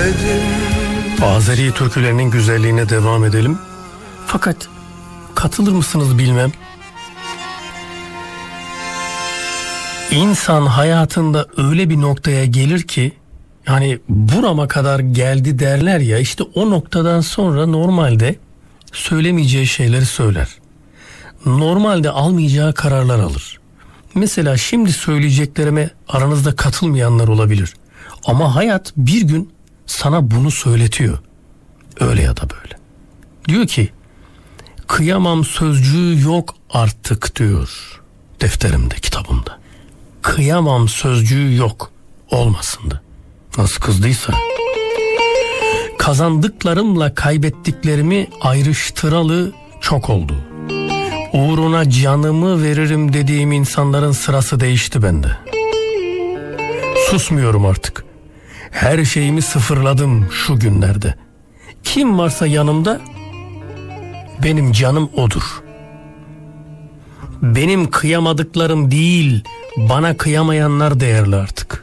Azeri türkülerinin güzelliğine devam edelim. Fakat katılır mısınız bilmem. İnsan hayatında öyle bir noktaya gelir ki, yani burama kadar geldi derler ya, işte o noktadan sonra normalde söylemeyeceği şeyleri söyler. Normalde almayacağı kararlar alır. Mesela şimdi söyleyeceklerime aranızda katılmayanlar olabilir. Ama hayat bir gün sana bunu söyletiyor. Öyle ya da böyle. Diyor ki, kıyamam sözcüğü yok artık diyor defterimde, kitabımda. Kıyamam sözcüğü yok, olmasın da. Nasıl kızdıysa. Kazandıklarımla kaybettiklerimi ayrıştıralı çok oldu. Uğruna canımı veririm dediğim insanların sırası değişti bende. Susmuyorum artık. Her şeyimi sıfırladım şu günlerde. Kim varsa yanımda benim canım odur. Benim kıyamadıklarım değil, bana kıyamayanlar değerli artık.